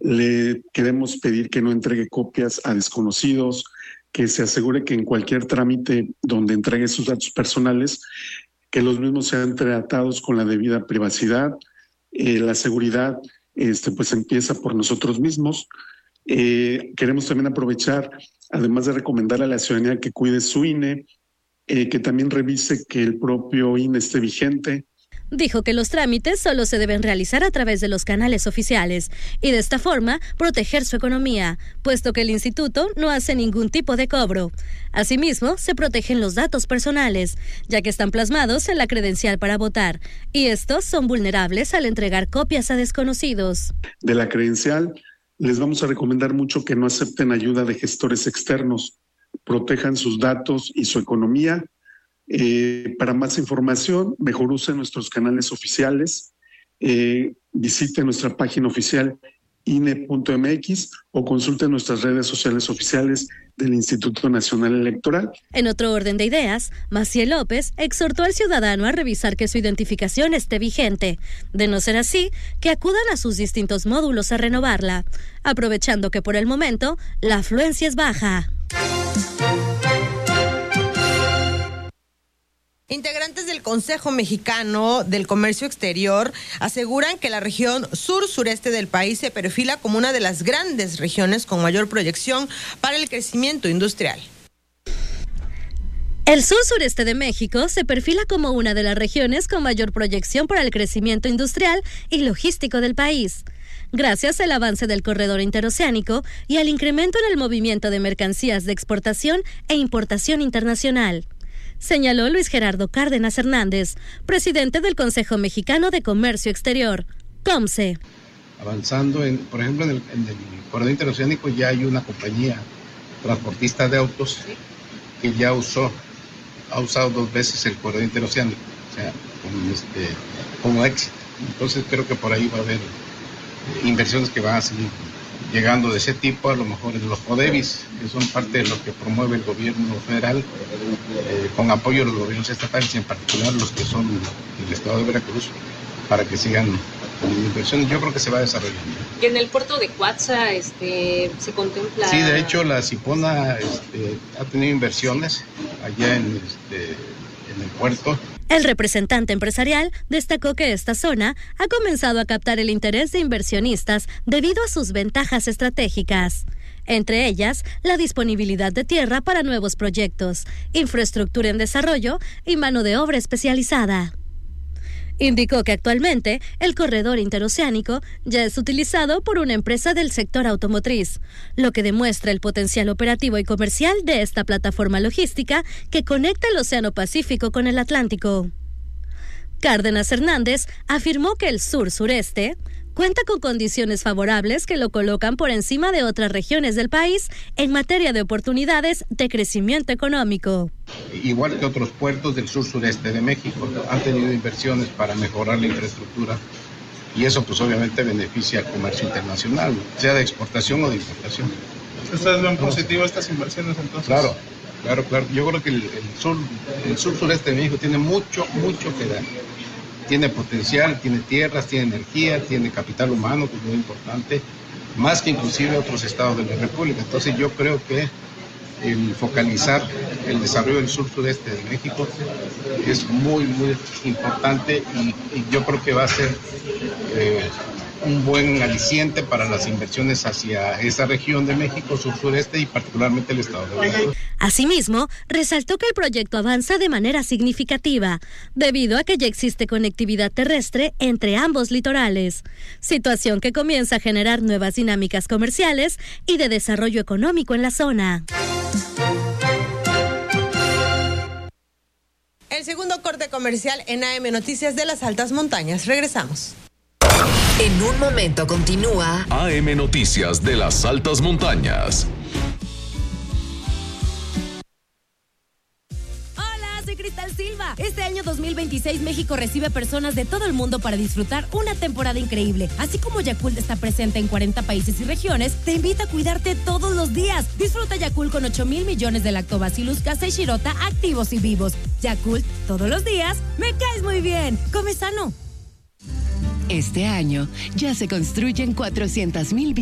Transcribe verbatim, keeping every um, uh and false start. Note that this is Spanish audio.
Le queremos pedir que no entregue copias a desconocidos, que se asegure que en cualquier trámite donde entregue sus datos personales, que los mismos sean tratados con la debida privacidad. Eh, la seguridad este, pues empieza por nosotros mismos. Eh, queremos también aprovechar, además de recomendarle a la ciudadanía que cuide su I N E, eh, que también revise que el propio I N E esté vigente. Dijo que los trámites solo se deben realizar a través de los canales oficiales y de esta forma proteger su economía, puesto que el instituto no hace ningún tipo de cobro. Asimismo, se protegen los datos personales, ya que están plasmados en la credencial para votar, y estos son vulnerables al entregar copias a desconocidos. De la credencial, les vamos a recomendar mucho que no acepten ayuda de gestores externos, protejan sus datos y su economía. Eh, para más información, mejor usen nuestros canales oficiales, eh, visite nuestra página oficial I N E punto M X o consulte nuestras redes sociales oficiales del Instituto Nacional Electoral. En otro orden de ideas, Maciel López exhortó al ciudadano a revisar que su identificación esté vigente. De no ser así, que acudan a sus distintos módulos a renovarla, aprovechando que por el momento la afluencia es baja. Integrantes del Consejo Mexicano del Comercio Exterior aseguran que la región sur-sureste del país se perfila como una de las grandes regiones con mayor proyección para el crecimiento industrial. El sur-sureste de México se perfila como una de las regiones con mayor proyección para el crecimiento industrial y logístico del país, gracias al avance del corredor interoceánico y al incremento en el movimiento de mercancías de exportación e importación internacional, señaló Luis Gerardo Cárdenas Hernández, presidente del Consejo Mexicano de Comercio Exterior, COMCE. Avanzando, en, por ejemplo, en el, en el corredor interoceánico ya hay una compañía transportista de autos que ya usó, ha usado dos veces el corredor interoceánico, o sea, con este, como éxito. Entonces creo que por ahí va a haber inversiones que van a seguir llegando de ese tipo, a lo mejor en los CODEVIS, que son parte de lo que promueve el gobierno federal, eh, con apoyo de los gobiernos estatales y en particular los que son del estado de Veracruz, para que sigan con inversiones. Yo creo que se va desarrollando. ¿Y en el puerto de Cuatza este, se contempla? Sí, de hecho la Cipona este, ha tenido inversiones allá en, este, en el puerto. El representante empresarial destacó que esta zona ha comenzado a captar el interés de inversionistas debido a sus ventajas estratégicas, entre ellas la disponibilidad de tierra para nuevos proyectos, infraestructura en desarrollo y mano de obra especializada. Indicó que actualmente el corredor interoceánico ya es utilizado por una empresa del sector automotriz, lo que demuestra el potencial operativo y comercial de esta plataforma logística que conecta el Océano Pacífico con el Atlántico. Cárdenas Hernández afirmó que el sur-sureste cuenta con condiciones favorables que lo colocan por encima de otras regiones del país en materia de oportunidades de crecimiento económico. Igual que otros puertos del sur-sureste de México, han tenido inversiones para mejorar la infraestructura y eso pues obviamente beneficia al comercio internacional, sea de exportación o de importación. ¿Ustedes ven positivo estas inversiones entonces? Claro, claro, claro. Yo creo que el, el sur, el sur-sureste de México tiene mucho, mucho que dar. Tiene potencial, tiene tierras, tiene energía, tiene capital humano, que es muy importante, más que inclusive otros estados de la República. Entonces yo creo que el focalizar el desarrollo del sur-sureste de México es muy, muy importante y, y yo creo que va a ser eh, un buen aliciente para las inversiones hacia esa región de México, sur-sureste y particularmente el estado de Veracruz. Asimismo, resaltó que el proyecto avanza de manera significativa, debido a que ya existe conectividad terrestre entre ambos litorales, situación que comienza a generar nuevas dinámicas comerciales y de desarrollo económico en la zona. El segundo corte comercial en A M Noticias de las Altas Montañas. Regresamos. En un momento continúa A M Noticias de las Altas Montañas. Hola, soy Cristal Silva. Este año dos mil veintiséis México recibe personas de todo el mundo para disfrutar una temporada increíble. Así como Yakult está presente en cuarenta países y regiones, te invita a cuidarte todos los días. Disfruta Yakult con ocho mil millones de Lactobacillus casei shirota activos y vivos. Yakult, todos los días, me caes muy bien. Come sano. Este año ya se construyen cuatrocientas mil